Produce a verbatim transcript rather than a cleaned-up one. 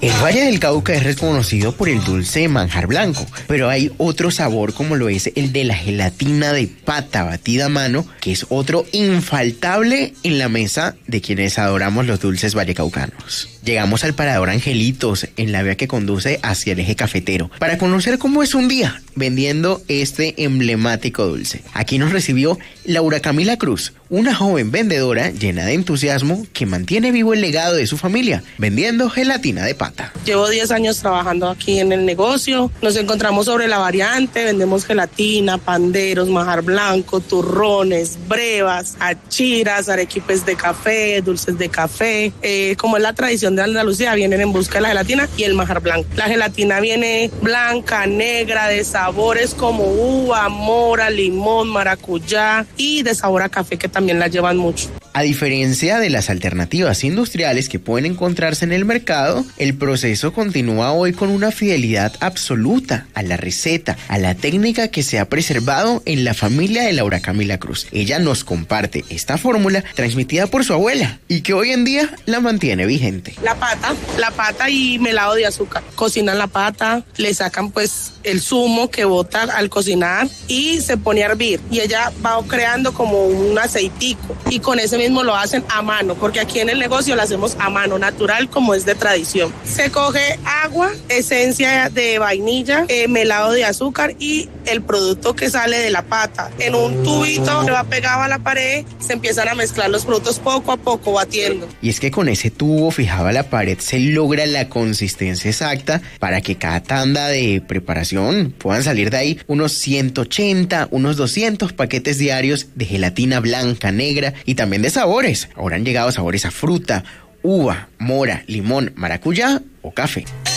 El Valle del Cauca es reconocido por el dulce de manjar blanco, pero hay otro sabor como lo es el de la gelatina de pata batida a mano, que es otro infaltable en la mesa de quienes adoramos los dulces vallecaucanos. Llegamos al Parador Angelitos, en la vía que conduce hacia el eje cafetero, para conocer cómo es un día vendiendo este emblemático dulce. Aquí nos recibió Laura Camila Cruz, una joven vendedora llena de entusiasmo que mantiene vivo el legado de su familia, vendiendo gelatina de pata. Llevo diez años trabajando aquí en el negocio. Nos encontramos sobre la variante, vendemos gelatina, panderos, manjar blanco, turrones, brevas, achiras, arequipes de café, dulces de café. Eh, como es la tradición de Andalucía, vienen en busca de la gelatina y el manjar blanco. La gelatina viene blanca, negra, de sabores como uva, mora, limón, maracuyá y de sabor a café, que también la llevan mucho. A diferencia de las alternativas industriales que pueden encontrarse en el mercado, el proceso continúa hoy con una fidelidad absoluta a la receta, a la técnica que se ha preservado en la familia de Laura Camila Cruz. Ella nos comparte esta fórmula transmitida por su abuela y que hoy en día la mantiene vigente. La pata, la pata y melado de azúcar. Cocinan la pata, le sacan pues el zumo que bota al cocinar y se pone a hervir. Y ella va creando como un aceitico y con ese mismo lo hacen a mano, porque aquí en el negocio lo hacemos a mano, natural como es de tradición. Se coge agua, esencia de vainilla, eh, melado de azúcar y el producto que sale de la pata. En un tubito que va pegado a la pared, se empiezan a mezclar los productos poco a poco, batiendo. Y es que con ese tubo fijado a la pared se logra la consistencia exacta para que cada tanda de preparación puedan salir de ahí unos ciento ochenta, unos doscientos paquetes diarios de gelatina blanca, negra y también de sabores. Ahora han llegado sabores a fruta, uva, mora, limón, maracuyá o café.